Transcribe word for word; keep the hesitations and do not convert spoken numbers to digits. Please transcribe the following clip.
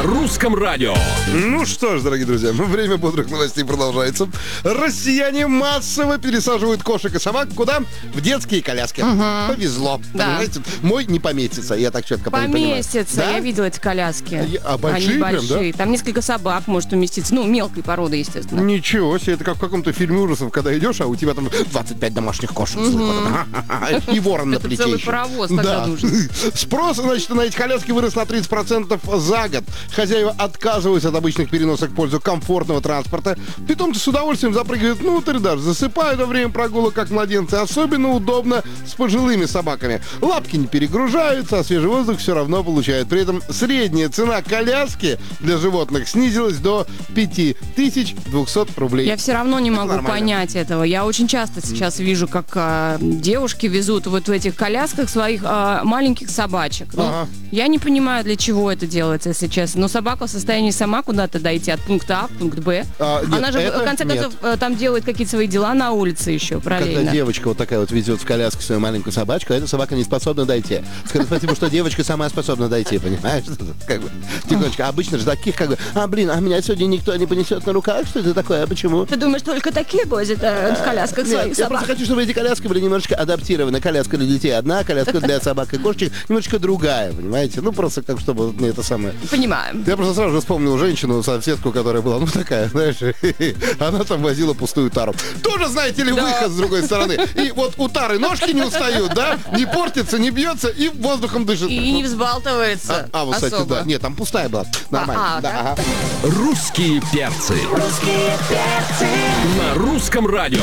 Русском радио. Ну что ж, дорогие друзья, время бодрых новостей продолжается. Россияне массово пересаживают кошек и собак куда? В детские коляски. Угу. Повезло. Да. Понимаете? Мой не поместится, я так четко понимаю. Поместится, Да? я видела эти коляски. А большие Они прям, большие. да? Там несколько собак может уместиться. Ну, мелкой породы, естественно. Ничего себе, это как в каком-то фильме ужасов, когда идешь, а у тебя там двадцать пять домашних кошек. И ворон на Это плече целый еще. паровоз тогда нужен. Спрос, значит, на эти коляски вырос на тридцать процентов за год. Хозяева отказываются от обычных переносок в пользу комфортного транспорта. Питомцы с удовольствием запрыгивают внутрь, даже засыпают во время прогулок, как младенцы. Особенно удобно с пожилыми собаками. Лапки не перегружаются, а свежий воздух все равно получают. При этом средняя цена коляски для животных снизилась до пять тысяч двести рублей. Я все равно не Это могу нормально. понять этого. Я очень часто сейчас вижу, как а, девушки везут вот в этих колясках своих а, маленьких собачек. Ну, Ага. я не понимаю, для чего это делается, если честно. Но собака в состоянии сама куда-то дойти от пункта А в пункт Б. А, нет, Она же, это в конце нет. концов, э, там делает какие-то свои дела на улице еще, Когда параллельно. девочка вот такая вот везет в коляске свою маленькую собачку, а эта собака не способна дойти. Скажи спасибо, что девочка сама способна дойти, понимаешь? Как бы, тихонечко. Обычно же таких, как бы, а, блин, а меня сегодня никто не понесет на руках, что это такое, а почему? Ты думаешь, только такие возят э, в колясках Нет, своих я собак? просто хочу, чтобы эти коляски были немножечко адаптированы. Коляска для детей одна, коляска для собак и кошечек немножечко другая, понимаете? Ну, просто как чтобы вот, ну, это самое... Понимаем. Я просто сразу же вспомнил женщину, соседку, которая была, ну, такая, знаешь, она там возила пустую тару. Тоже, знаете ли, Да. выход с другой стороны. И вот у тары ножки не устают, да, не портится, не бьется и воздухом дышит. И не взбалтывается А, а вот, кстати, особо. да. Нет, там пустая была. Нормально. А, а, да, да? ага. Русские перцы. Русские перцы. На Русском радио.